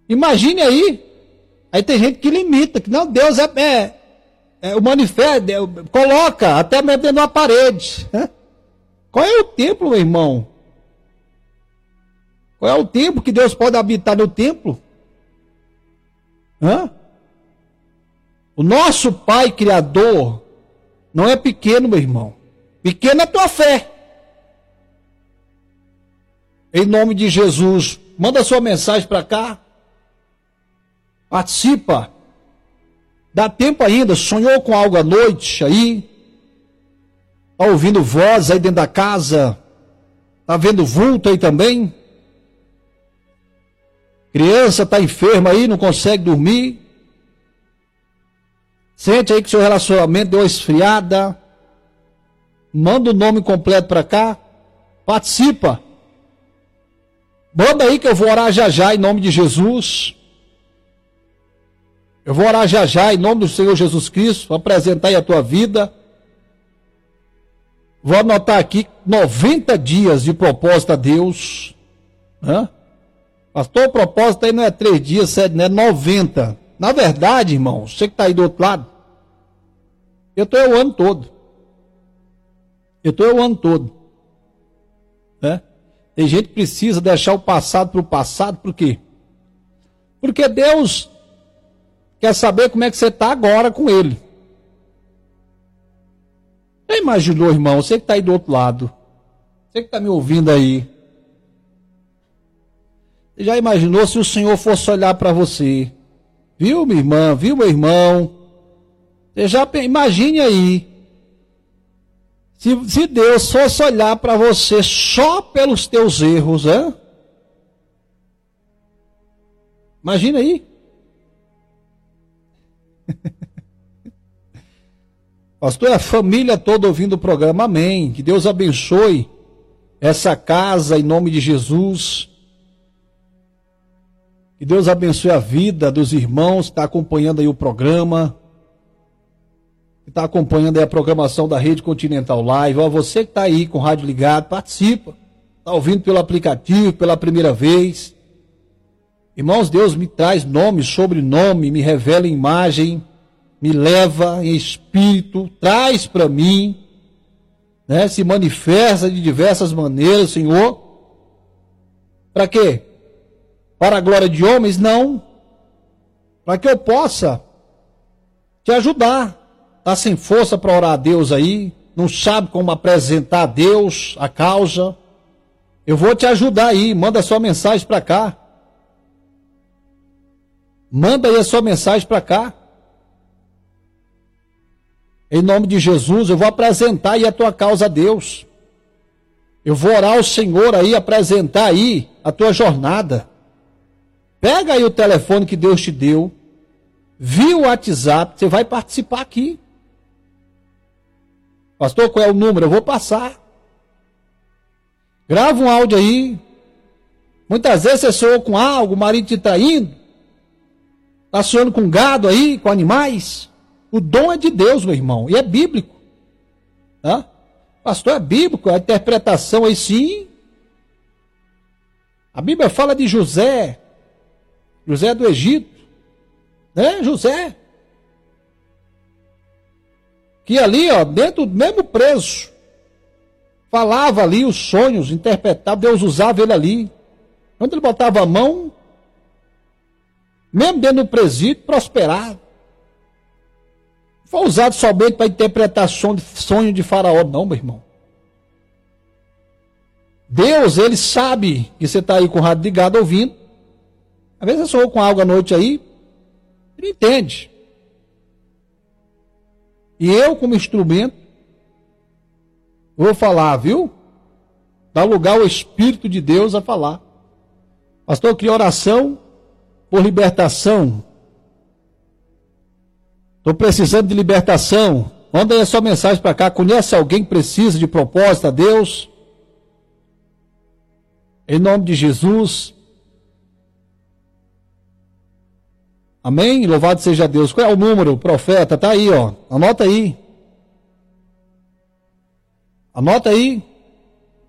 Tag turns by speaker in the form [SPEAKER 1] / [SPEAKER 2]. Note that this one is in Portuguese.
[SPEAKER 1] Imagine aí. Aí tem gente que limita, que não, Deus o manifesto, coloca até mesmo dentro de uma parede. Né? Qual é o templo, meu irmão? Qual é o templo que Deus pode habitar no templo? Hã? O nosso Pai Criador não é pequeno, meu irmão. Pequena é a tua fé. Em nome de Jesus, manda sua mensagem para cá. Participa. Dá tempo ainda. Sonhou com algo à noite aí? Está ouvindo voz aí dentro da casa? Está vendo vulto aí também? Criança está enferma aí, não consegue dormir? Sente aí que seu relacionamento deu uma esfriada? Manda o nome completo para cá. Participa. Manda aí que eu vou orar já já em nome de Jesus. Eu vou orar já já em nome do Senhor Jesus Cristo. Vou apresentar aí a tua vida. Vou anotar aqui 90 dias de propósito a Deus. Hã? Pastor, o propósito aí não é 3 dias, 7, não é 90. Na verdade, irmão, você que está aí do outro lado, eu estou o ano todo. Eu estou o ano todo. Né? Tem gente que precisa deixar o passado para o passado, por quê? Porque Deus quer saber como é que você está agora com Ele. Já imaginou, irmão, você que está aí do outro lado, você que está me ouvindo aí, você já imaginou se o Senhor fosse olhar para você? Viu, minha irmã? Viu, meu irmão? Você já imagine aí. Se Deus fosse olhar para você só pelos teus erros, hein? Imagina aí. Pastor, a família toda ouvindo o programa, amém. Que Deus abençoe essa casa em nome de Jesus. Que Deus abençoe a vida dos irmãos que estão acompanhando aí o programa. Que está acompanhando aí a programação da Rede Continental Live. Ó, você que está aí com o rádio ligado, participa. Está ouvindo pelo aplicativo, pela primeira vez. Irmãos, Deus me traz nome, sobrenome, me revela imagem, me leva em espírito, traz para mim, né, se manifesta de diversas maneiras, Senhor. Para quê? Para a glória de homens? Não. Para que eu possa te ajudar. Está sem força para orar a Deus aí, não sabe como apresentar a Deus a causa. Eu vou te ajudar aí, manda sua mensagem para cá. Manda aí a sua mensagem para cá. Em nome de Jesus, eu vou apresentar aí a tua causa a Deus. Eu vou orar ao Senhor aí, apresentar aí a tua jornada. Pega aí o telefone que Deus te deu, via o WhatsApp, você vai participar aqui. Pastor, qual é o número? Eu vou passar. Grava um áudio aí. Muitas vezes você sonhou com algo, o marido te traindo. Está sonhando com gado aí, com animais. O dom é de Deus, meu irmão, e é bíblico. Tá? Pastor, é bíblico, a interpretação aí sim. A Bíblia fala de José do Egito, né? José. Que ali, ó, dentro do mesmo preso, falava ali os sonhos, interpretava, Deus usava ele ali. Quando ele botava a mão, mesmo dentro do presídio, prosperava. Foi usado somente para interpretar sonho de Faraó, não, meu irmão. Deus, ele sabe que você está aí com o rádio ligado ouvindo. Às vezes você sonhou com algo à noite aí, ele entende. E eu, como instrumento, vou falar, viu? Dá lugar ao Espírito de Deus a falar. Pastor, eu queria oração por libertação. Estou precisando de libertação. Manda aí a sua mensagem para cá. Conhece alguém que precisa de propósito a Deus? Em nome de Jesus. Amém? Louvado seja Deus. Qual é o número, profeta? Está aí, ó. Anota aí. Anota aí.